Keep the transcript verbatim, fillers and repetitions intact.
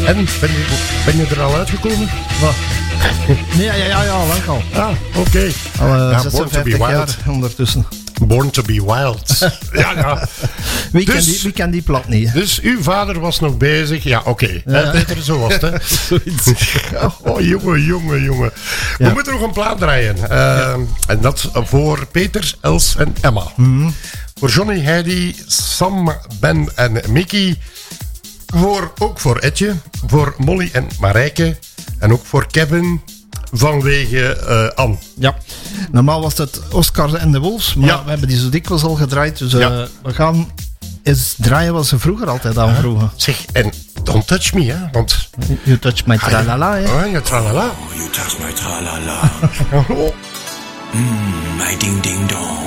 En, ben je, ben je er al uitgekomen? Wat? Nee, ja, ja, ja, lang al. Ah, oké. Okay. Al uh, ja, zesenvijftig jaar ondertussen. Born to be wild. ja, ja. Wie, dus, ken die, wie ken die plat niet? Hè? Dus uw vader was nog bezig. Ja, oké. Okay. Ja. Peter, zo was het. Hè? Zoiets. oh, jongen, jongen, jongen. Ja. We moeten nog een plaat draaien. Uh, ja. En dat voor Peter, Els en Emma. Mm-hmm. Voor Johnny, Heidi, Sam, Ben en Mickey. Voor, ook voor Etje. Voor Molly en Marijke. En ook voor Kevin. Vanwege uh, Anne. Ja, normaal was het Oscar en de Wolves, maar ja. we hebben die zo dikwijls al gedraaid, dus uh, ja. we gaan eens draaien wat ze vroeger altijd aanvroegen. Ja. Zeg, en don't touch me, hè, want... You touch my tralala, hè. Oh, you tralala. Oh, you touch my tralala. mm, my ding ding dong.